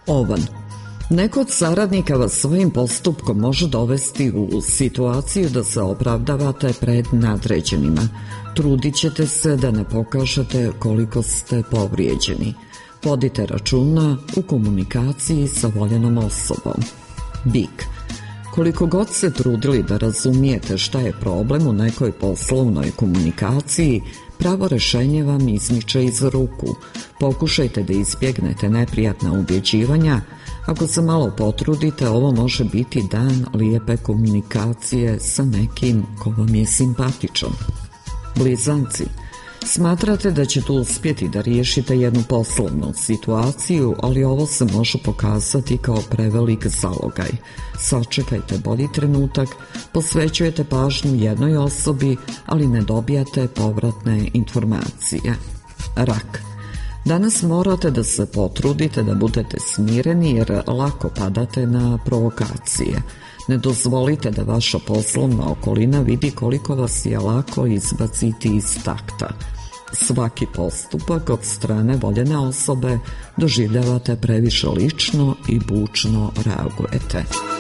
Ovan. Neko od saradnika vas svojim postupkom može dovesti u situaciju da se opravdavate pred nadređenima. Trudit ćete se da ne pokažete koliko ste povrijeđeni. Vodite računa u komunikaciji sa voljenom osobom. Bik. Koliko god se trudili da razumijete šta je problem u nekoj poslovnoj komunikaciji, pravo rješenje vam izmiče iz ruku. Pokušajte da izbjegnete neprijatna ubjeđivanja. Ako se malo potrudite, ovo može biti dan lijepe komunikacije sa nekim ko vam je simpatičan. Blizanci. Smatrate da ćete uspjeti da riješite jednu poslovnu situaciju, ali ovo se može pokazati kao prevelik zalogaj. Sačekajte bolji trenutak, posvećujete pažnju jednoj osobi, ali ne dobijate povratne informacije. Rak. Danas morate da se potrudite da budete smireni jer lako padate na provokacije. Ne dozvolite da vaša poslovna okolina vidi koliko vas je lako izbaciti iz takta. Svaki postupak od strane voljene osobe doživljavate previše lično i bučno reagujete.